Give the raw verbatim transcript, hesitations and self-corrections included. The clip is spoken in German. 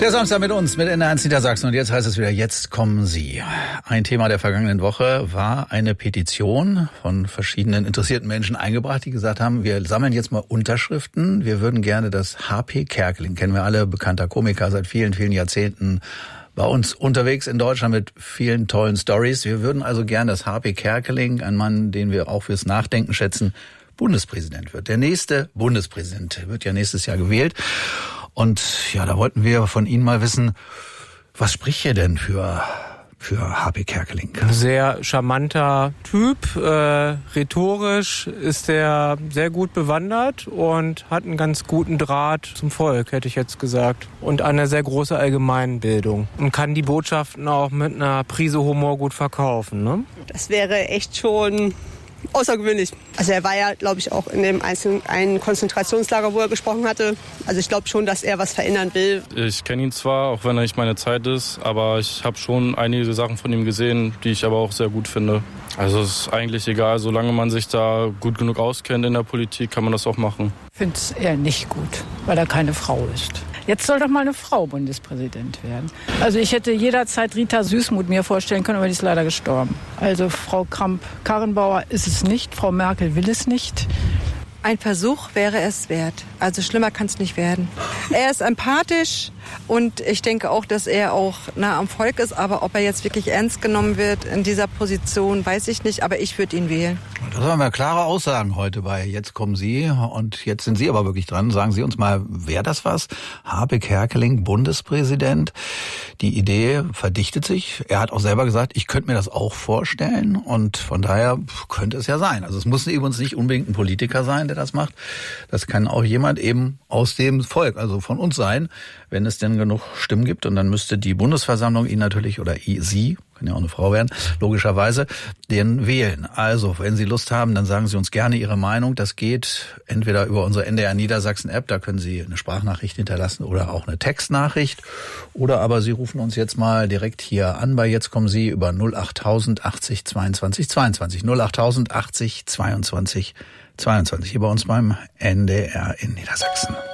Der Samstag mit uns, mit N R eins Niedersachsen. Und jetzt heißt es wieder, jetzt kommen Sie. Ein Thema der vergangenen Woche war eine Petition von verschiedenen interessierten Menschen eingebracht, die gesagt haben, wir sammeln jetzt mal Unterschriften. Wir würden gerne das H P Kerkeling, kennen wir alle, bekannter Komiker seit vielen, vielen Jahrzehnten, bei uns unterwegs in Deutschland mit vielen tollen Stories. Wir würden also gerne das H P Kerkeling, ein Mann, den wir auch fürs Nachdenken schätzen, Bundespräsident wird. Der nächste Bundespräsident wird ja nächstes Jahr gewählt. Und ja, da wollten wir von Ihnen mal wissen, was spricht hier denn für für H P Kerkeling? Ein sehr charmanter Typ, äh, rhetorisch ist er sehr gut bewandert und hat einen ganz guten Draht zum Volk, hätte ich jetzt gesagt. Und eine sehr große Allgemeinbildung und kann die Botschaften auch mit einer Prise Humor gut verkaufen. Ne? Das wäre echt schon außergewöhnlich. Also er war ja, glaube ich, auch in dem einzelnen einen Konzentrationslager, wo er gesprochen hatte. Also ich glaube schon, dass er was verändern will. Ich kenne ihn zwar, auch wenn er nicht meine Zeit ist, aber ich habe schon einige Sachen von ihm gesehen, die ich aber auch sehr gut finde. Also es ist eigentlich egal, solange man sich da gut genug auskennt in der Politik, kann man das auch machen. Ich finde es eher nicht gut, weil er keine Frau ist. Jetzt soll doch mal eine Frau Bundespräsident werden. Also ich hätte jederzeit Rita Süßmuth mir vorstellen können, aber die ist leider gestorben. Also Frau Kramp-Karrenbauer ist es nicht, Frau Merkel will es nicht. Ein Versuch wäre es wert. Also schlimmer kann es nicht werden. Er ist empathisch und ich denke auch, dass er auch nah am Volk ist. Aber ob er jetzt wirklich ernst genommen wird in dieser Position, weiß ich nicht. Aber ich würde ihn wählen. Das haben wir klare Aussagen heute bei Jetzt kommen Sie. Und jetzt sind Sie aber wirklich dran. Sagen Sie uns mal, wäre das was? H P Kerkeling, Bundespräsident. Die Idee verdichtet sich. Er hat auch selber gesagt, ich könnte mir das auch vorstellen. Und von daher könnte es ja sein. Also es muss übrigens nicht unbedingt ein Politiker sein, der das macht. Das kann auch jemand eben aus dem Volk, also von uns sein, wenn es denn genug Stimmen gibt. Und dann müsste die Bundesversammlung ihn natürlich, oder Sie, kann ja auch eine Frau werden, logischerweise, den wählen. Also, wenn Sie Lust haben, dann sagen Sie uns gerne Ihre Meinung. Das geht entweder über unsere N D R Niedersachsen App, da können Sie eine Sprachnachricht hinterlassen oder auch eine Textnachricht. Oder aber Sie rufen uns jetzt mal direkt hier an bei Jetzt kommen Sie über null achttausend achtzig zweiundzwanzig zweiundzwanzig. null achttausend achtzig zweiundzwanzig zweiundzwanzig hier bei uns beim N D R in Niedersachsen.